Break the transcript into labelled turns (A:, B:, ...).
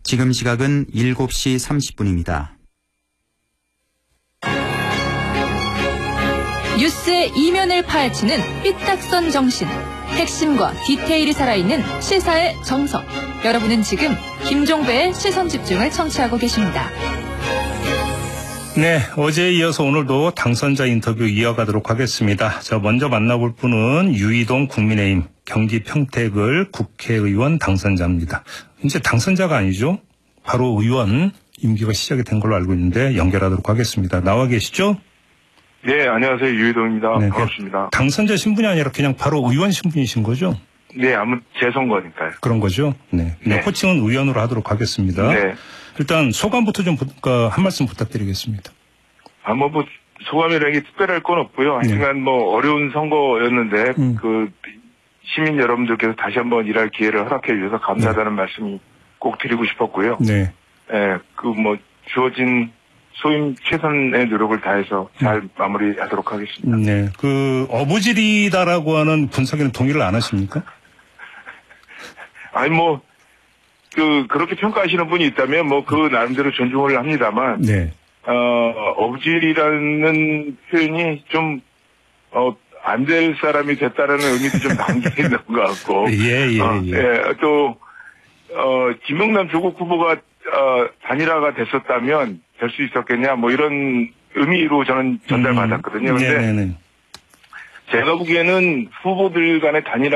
A: 지금 시각은 7시 30분입니다.
B: 뉴스의 이면을 파헤치는 삐딱선 정신. 핵심과 디테일이 살아있는 시사의 정석. 여러분은 지금 김종배의 시선집중을 청취하고 계십니다.
C: 네, 어제에 이어서 오늘도 당선자 인터뷰 이어가도록 하겠습니다. 먼저 만나볼 분은 유이동 국민의힘 경기 평택을 국회의원 당선자입니다. 이제 당선자가 아니죠. 바로 의원 임기가 시작이 된 걸로 알고 있는데 연결하도록 하겠습니다. 나와 계시죠?
D: 네, 안녕하세요. 유이동입니다.
C: 네,
D: 반갑습니다.
C: 당선자 신분이 아니라 그냥 바로 의원 신분이신 거죠?
D: 네, 아무 제 선거니까요.
C: 그런 거죠? 네.
D: 네.
C: 호칭은 의원으로 하도록 하겠습니다.
D: 네.
C: 일단 소감부터 좀 한 말씀 부탁드리겠습니다.
D: 소감이라는 게 특별할 건 없고요. 하여간 어려운 선거였는데, 시민 여러분들께서 다시 한번 일할 기회를 허락해 주셔서 감사하다는 말씀이 꼭 드리고 싶었고요.
C: 네.
D: 주어진 소임 최선의 노력을 다해서 잘 마무리하도록 하겠습니다.
C: 네. 어부질이다라고 하는 분석에는 동의를 안 하십니까?
D: 그렇게 평가하시는 분이 있다면, 그 나름대로 존중을 합니다만,
C: 네.
D: 어부질이라는 표현이 좀, 안 될 사람이 됐다라는 의미도 좀 담겨 있는 것 같고.
C: 예.
D: 또, 김영남 조국 후보가, 단일화가 됐었다면 될 수 있었겠냐, 이런 의미로 저는 전달받았거든요. 근데
C: 네네네.
D: 제가 보기에는 후보들 간의 단일화